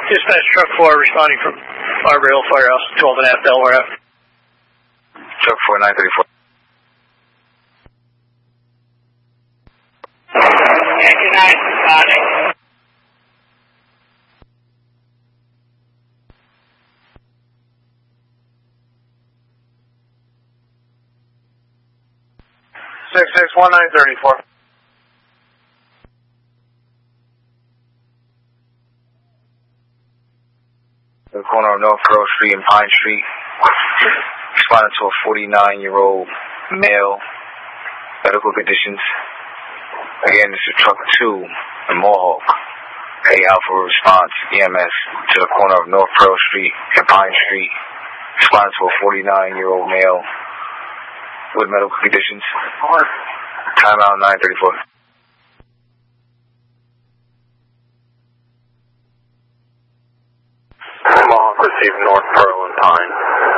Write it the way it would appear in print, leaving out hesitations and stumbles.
Dispatch truck 4 responding from Arbor Hill Firehouse, 12.5 Delaware Ave. Truck 4, 934. 59 responding. Six 934. The corner of North Pearl Street and Pine Street. Responding to a 49-year-old male. Medical conditions. Again, this is truck 2 in Mohawk. A Alpha response EMS to the corner of North Pearl Street and Pine Street. Responding to a 49-year-old male with medical conditions. Timeout 934. Mohawk received North Pearl and Pine.